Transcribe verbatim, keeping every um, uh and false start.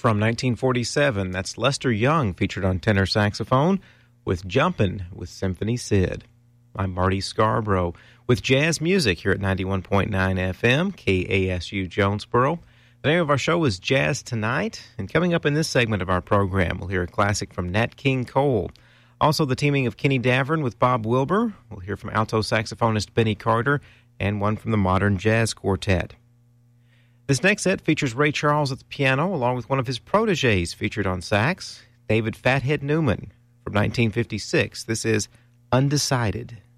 From nineteen forty-seven, that's Lester Young featured on tenor saxophone with Jumpin' with Symphony Sid. I'm Marty Scarborough with jazz music here at ninety-one point nine F M, K A S U Jonesboro. The name of our show is Jazz Tonight, and coming up in this segment of our program, we'll hear a classic from Nat King Cole. Also, the teaming of Kenny Davern with Bob Wilber. We'll hear from alto saxophonist Benny Carter, and one from the Modern Jazz Quartet. This next set features Ray Charles at the piano, along with one of his protégés featured on sax, David Fathead Newman, from nineteen fifty-six. This is Undecided.